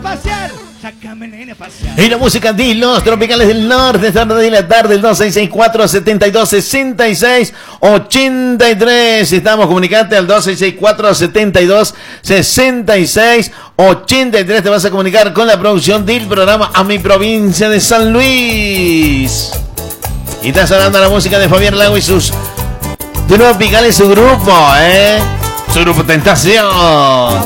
pasear. Sácame, nene, a pasear. Y la música de los tropicales del norte, esta tarde y la tarde, el 2664-7266-83. Estamos comunicante al 2664-7266-83. Te vas a comunicar con la producción del programa A Mi Provincia de San Luis. Y está sonando la música de Fabián Lago y sus tropicales, su grupo, Su grupo Tentación.